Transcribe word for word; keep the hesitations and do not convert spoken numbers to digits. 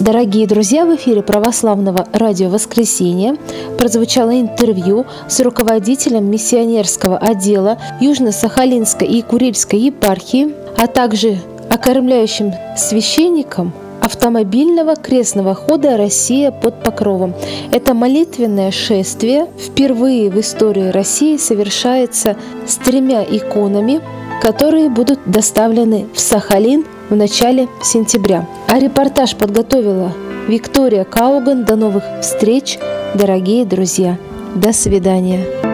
Дорогие друзья, в эфире Православного радио «Воскресенье» прозвучало интервью с руководителем миссионерского отдела Южно-Сахалинской и Курильской епархии, а также окормляющим священником автомобильного крестного хода «Россия под покровом». Это молитвенное шествие впервые в истории России совершается с тремя иконами, которые будут доставлены в Сахалин в начале сентября. А репортаж подготовила Виктория Кауган. До новых встреч, дорогие друзья. До свидания.